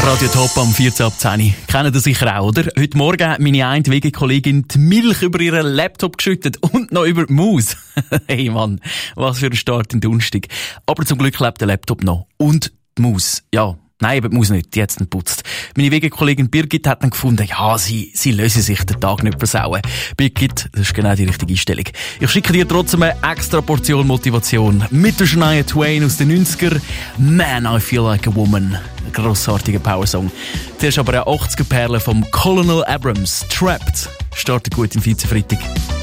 Radio Top am 14 ab 10. Kennen das sicher auch, oder? Heute Morgen hat meine eine WG-Kollegin die Milch über ihren Laptop geschüttet und noch über die Maus. Hey Mann, was für ein Start in den Donnerstag. Aber zum Glück lebt der Laptop noch. Und die Maus, ja. Nein, eben die Maus nicht, die hat es dann geputzt. Meine WG-Kollegin Birgit hat dann gefunden, ja, sie löse sich den Tag nicht versauen. Birgit, das ist genau die richtige Einstellung. Ich schicke dir trotzdem eine extra Portion Motivation. Mit der Shania Twain aus den 90er. Man, I Feel Like a Woman. Ein grossartiger Powersong. Zuerst aber eine 80er-Perle vom Colonel Abrams. Trapped. Startet gut im Vize-Freitag.